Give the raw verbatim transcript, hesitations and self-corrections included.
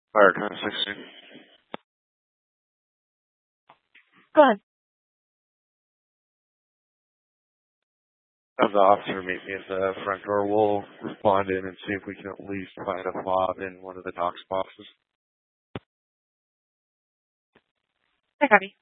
Fire ten sixteen. Go ahead. Have the officer meet me at the front door. We'll respond in and see if we can at least find a fob in one of the docs boxes. I copy.